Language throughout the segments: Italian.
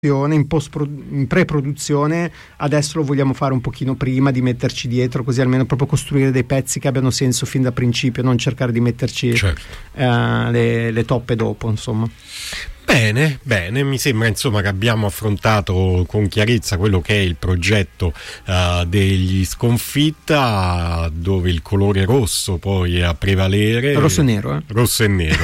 in pre-produzione, adesso lo vogliamo fare un pochino prima di metterci dietro, così almeno proprio costruire dei pezzi che abbiano senso fin da principio, non cercare di metterci le toppe dopo, insomma. Bene, mi sembra insomma che abbiamo affrontato con chiarezza quello che è il progetto degli Sconfitta, dove il colore rosso poi è a prevalere. Rosso e nero, Rosso e nero.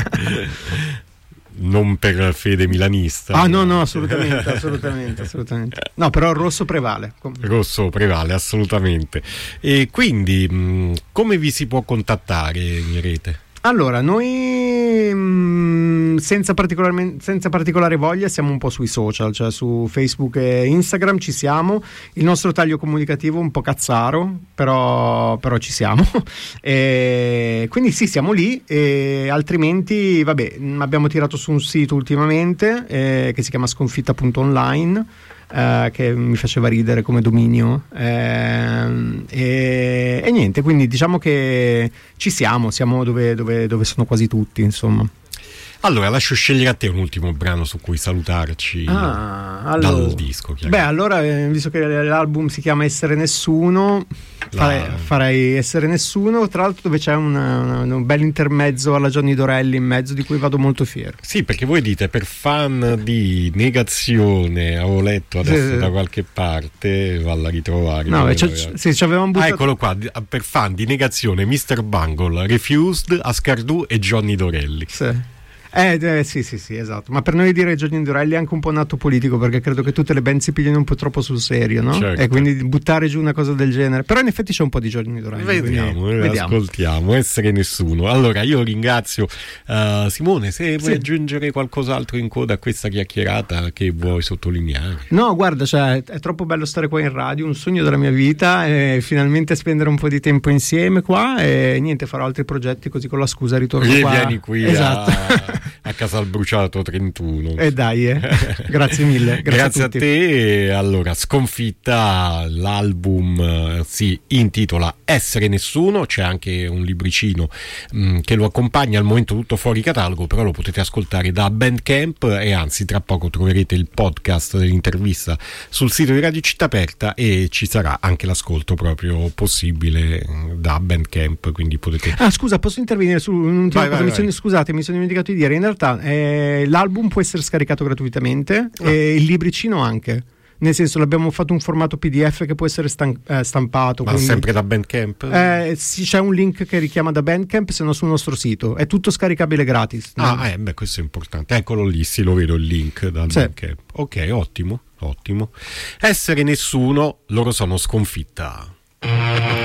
Non per fede milanista. No, assolutamente. No, però il rosso prevale. Rosso prevale, assolutamente. E quindi come vi si può contattare in rete? Allora, noi senza particolare voglia siamo un po' sui social, cioè su Facebook e Instagram ci siamo. Il nostro taglio comunicativo è un po' cazzaro, però ci siamo. E quindi sì, siamo lì, e altrimenti abbiamo tirato su un sito ultimamente che si chiama sconfitta.online, che mi faceva ridere come dominio, e niente, quindi diciamo che ci siamo dove sono quasi tutti, insomma. Allora lascio scegliere a te un ultimo brano su cui salutarci dal disco. Allora, visto che l'album si chiama Essere Nessuno, farei Essere Nessuno, tra l'altro dove c'è un bel intermezzo alla Johnny Dorelli in mezzo, di cui vado molto fiero. Sì, perché voi dite, per fan di Negazione, avevo letto adesso da qualche parte, valla a ritrovare. No, ci avevamo buttato. Eccolo qua, per fan di Negazione, Mr. Bungle, Refused, Ascardù e Johnny Dorelli. Sì, esatto. Ma per noi dire Johnny Dorelli è anche un po' un atto politico, perché credo che tutte le band si pigliano un po' troppo sul serio, no? Certo. E quindi buttare giù una cosa del genere. Però in effetti c'è un po' di Johnny Dorelli. Vediamo. Ascoltiamo Essere Nessuno. Allora io ringrazio Simone, se vuoi aggiungere qualcos'altro in coda a questa chiacchierata che vuoi sottolineare. No, guarda, cioè, è troppo bello stare qua in radio, un sogno della mia vita, e finalmente spendere un po' di tempo insieme qua, e niente, farò altri progetti, così con la scusa ritorno qua. Vieni qui, esatto. A Casal Bruciato 31. Dai, grazie mille. Grazie a te. Allora, Sconfitta, l'album si intitola Essere Nessuno, c'è anche un libricino che lo accompagna, al momento tutto fuori catalogo, però lo potete ascoltare da Bandcamp, e anzi tra poco troverete il podcast dell'intervista sul sito di Radio Città Aperta, e ci sarà anche l'ascolto proprio possibile da Bandcamp, quindi potete... Scusa, posso intervenire su un'ultima cosa? Scusate, mi sono dimenticato di dire, in realtà l'album può essere scaricato gratuitamente, e il libricino anche, nel senso l'abbiamo fatto un formato PDF che può essere stampato. Ma quindi... sempre da Bandcamp? Sì, c'è un link che richiama da Bandcamp, se no sul nostro sito è tutto scaricabile gratis. Questo è importante, eccolo lì, sì, lo vedo il link da Bandcamp. Ok, ottimo. Essere Nessuno, loro sono Sconfitta.